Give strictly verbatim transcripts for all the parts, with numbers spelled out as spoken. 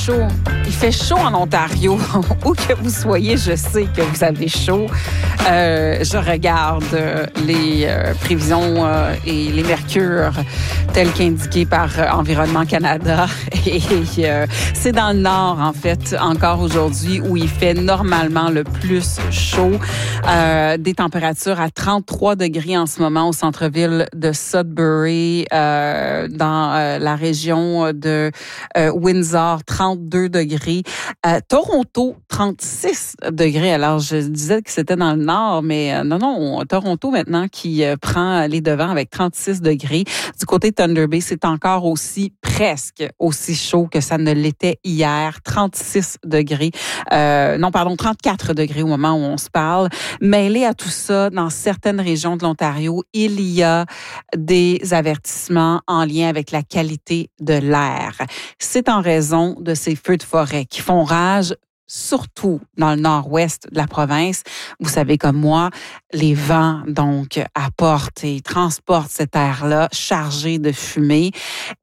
chaud. Il fait chaud en Ontario. Où que vous soyez, je sais que vous avez chaud. Euh, je regarde les euh, prévisions euh, et les mercures tels qu'indiqués par euh, Environnement Canada. Et euh, c'est dans le nord, en fait, encore aujourd'hui, où il fait normalement le plus chaud. Euh, des températures à trente-trois degrés en ce moment au centre-ville de Sudbury, euh, dans euh, la région de euh, Windsor, trente-deux degrés. Euh, Toronto, trente-six degrés. Alors, je disais que c'était dans le nord, mais euh, non, non, Toronto maintenant qui euh, prend les devants avec trente-six degrés. Du côté de Thunder Bay, c'est encore aussi, presque aussi chaud que ça ne l'était hier. trente-six degrés. Euh, non, pardon, trente-quatre degrés au moment où on se parle. Mêlé à tout ça, dans certaines régions de l'Ontario, il y a des avertissements en lien avec la qualité de l'air. C'est en raison de ces feux de forêt qui font rage, surtout dans le nord-ouest de la province. Vous savez comme moi, les vents donc apportent et transportent cet air-là chargé de fumée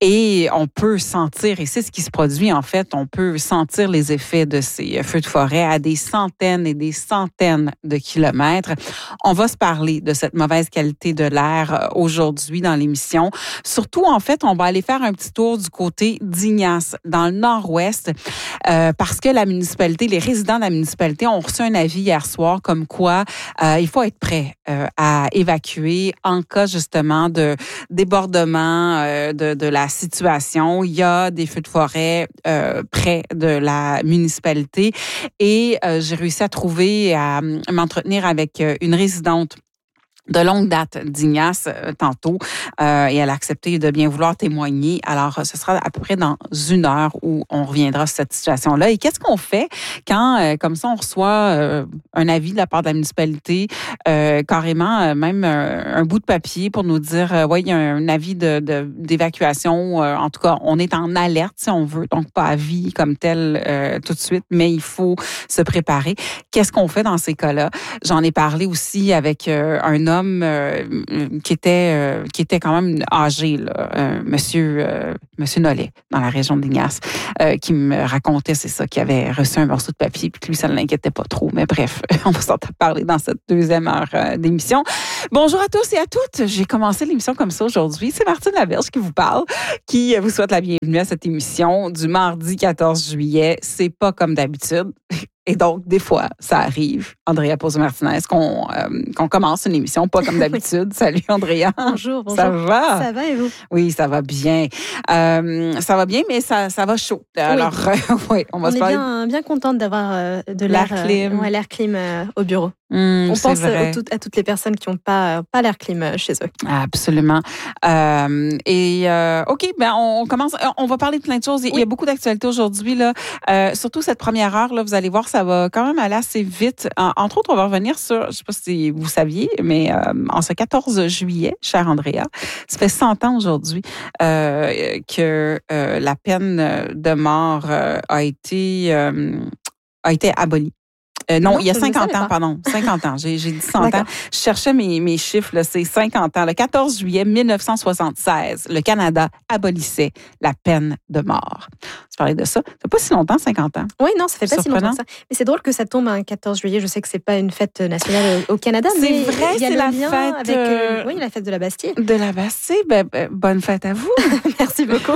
et on peut sentir, et c'est ce qui se produit en fait, on peut sentir les effets de ces feux de forêt à des centaines et des centaines de kilomètres. On va se parler de cette mauvaise qualité de l'air aujourd'hui dans l'émission. Surtout, en fait, on va aller faire un petit tour du côté d'Ignace, dans le nord-ouest, euh, parce que la municipalité les résidents de la municipalité ont reçu un avis hier soir comme quoi euh, il faut être prêt euh, à évacuer en cas justement de débordement euh, de, de la situation. Il y a des feux de forêt euh, près de la municipalité et euh, j'ai réussi à trouver, à m'entretenir avec une résidente de longue date d'Ignace euh, tantôt euh, et elle a accepté de bien vouloir témoigner. Alors, ce sera à peu près dans une heure où on reviendra sur cette situation-là. Et qu'est-ce qu'on fait quand, euh, comme ça, on reçoit euh, un avis de la part de la municipalité, euh, carrément, euh, même euh, un bout de papier pour nous dire, euh, oui, il y a un avis de, de, d'évacuation. Euh, en tout cas, on est en alerte, si on veut, donc pas avis comme tel euh, tout de suite, mais il faut se préparer. Qu'est-ce qu'on fait dans ces cas-là? J'en ai parlé aussi avec euh, un homme Euh, qui était euh, qui était quand même âgé, là, euh, monsieur euh, monsieur Nollet, dans la région d'Ignace, euh, qui me racontait, c'est ça, qu'il avait reçu un morceau de papier puis que lui, ça ne l'inquiétait pas trop. Mais bref, on va s'en parler dans cette deuxième heure euh, d'émission. Bonjour à tous et à toutes. J'ai commencé l'émission comme ça aujourd'hui. C'est Martine Laberge qui vous parle, qui vous souhaite la bienvenue à cette émission du mardi quatorze juillet. C'est pas comme d'habitude. Et donc, des fois, ça arrive, Andrea Pozzo-Martinez, qu'on, euh, qu'on commence une émission pas comme d'habitude. Salut, Andrea. Bonjour, bonjour. Ça va? Ça va et vous? Oui, ça va bien. Euh, ça va bien, mais ça, ça va chaud. Alors, oui, euh, ouais, on va on se est parler. bien, bien contente d'avoir euh, de l'air, l'air clim. Euh, ouais, l'air clim euh, au bureau. Mmh, on c'est pense vrai. à, tout, à toutes les personnes qui n'ont pas, pas l'air clim chez eux. Absolument. Euh, et euh, OK, ben on commence. On va parler de plein de choses. Il oui. y a beaucoup d'actualités aujourd'hui là. Euh, surtout cette première heure là, vous allez voir, ça va quand même aller assez vite. En, entre autres, on va revenir sur, je sais pas si vous saviez, mais euh, en ce quatorze juillet, chère Andrea, ça fait cent ans aujourd'hui euh, que euh, la peine de mort euh, a été euh, a été abolie. Euh, non, non, il y a cinquante ans, pardon. cinquante ans. J'ai, j'ai dit cent ans. Je cherchais mes, mes chiffres, là. C'est cinquante ans. Le quatorze juillet mille neuf cent soixante-seize, le Canada abolissait la peine de mort. Tu parlais de ça. Ça fait pas si longtemps, cinquante ans. Oui, non, ça fait pas si longtemps que ça. Mais c'est drôle que ça tombe un quatorze juillet. Je sais que c'est pas une fête nationale au Canada, c'est mais vrai, il y a c'est le la lien fête. Avec, euh, oui, la fête de la Bastille. De la Bastille. Ben, ben bonne fête à vous. Merci beaucoup.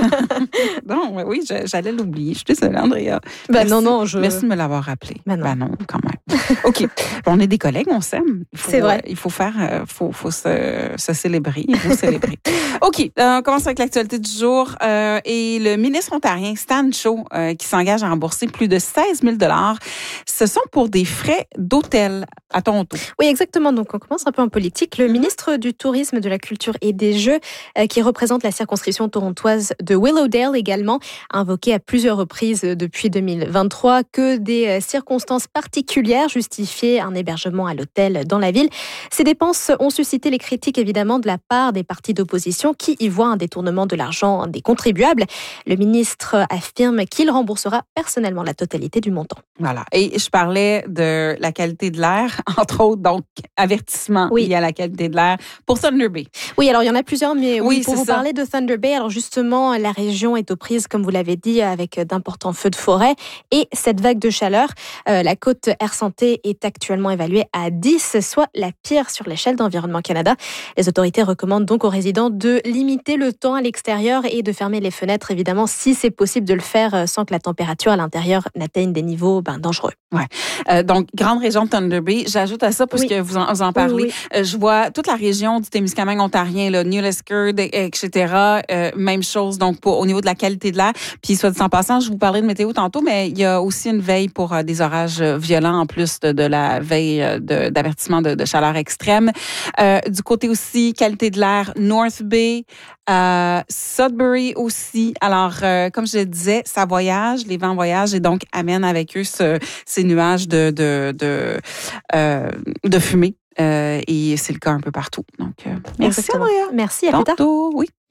Non, oui, j'allais l'oublier. Je suis désolée, Andrea. Ben non, non, je... Merci de me l'avoir rappelé. Ben non. Ben non, quand même. OK. On est des collègues, on s'aime. Il faut, c'est vrai. Euh, il faut faire, euh, faut, faut se, se célébrer, il faut célébrer. OK. Euh, on commence avec l'actualité du jour. Euh, et le ministre ontarien Stan Cho, euh, qui s'engage à rembourser plus de seize mille dollars, ce sont pour des frais d'hôtel à Toronto. Oui, exactement. Donc, on commence un peu en politique. Le ministre du Tourisme, de la Culture et des Jeux, euh, qui représente la circonscription torontoise de Willowdale également, a invoqué à plusieurs reprises depuis deux mille vingt-trois que des euh, circonstances particulières particulière justifiait un hébergement à l'hôtel dans la ville. Ces dépenses ont suscité les critiques évidemment de la part des partis d'opposition qui y voient un détournement de l'argent des contribuables. Le ministre affirme qu'il remboursera personnellement la totalité du montant. Voilà. Et je parlais de la qualité de l'air, entre autres, donc avertissement oui. lié à la qualité de l'air pour Thunder Bay. Oui, alors il y en a plusieurs, mais oui, oui pour vous ça. parler de Thunder Bay, alors justement, la région est aux prises, comme vous l'avez dit, avec d'importants feux de forêt et cette vague de chaleur. Euh, la cote Air Santé est actuellement évaluée à dix, soit la pire sur l'échelle d'Environnement Canada. Les autorités recommandent donc aux résidents de limiter le temps à l'extérieur et de fermer les fenêtres, évidemment, si c'est possible de le faire sans que la température à l'intérieur n'atteigne des niveaux ben, dangereux. Ouais. Euh, donc, grande région de Thunder Bay. J'ajoute à ça, puisque oui. vous, en, vous en parlez, oui, oui. Euh, je vois toute la région du Témiscamingue ontarien, là, New Liskeard, et cetera. Euh, même chose, donc, pour, au niveau de la qualité de l'air. Puis, soit dit en passant, je vous parlais de météo tantôt, mais il y a aussi une veille pour euh, des orages violents, en plus de, de la veille de, d'avertissement de, de chaleur extrême. Euh, du côté aussi, qualité de l'air, North Bay, euh, Sudbury aussi. Alors, euh, comme je le disais, ça voyage, les vents voyagent et donc amènent avec eux ce, ces nuages de, de, de, euh, de fumée. Euh, et c'est le cas un peu partout. Donc, euh, merci, Exactement. Merci, à Tantôt, plus tard. Oui.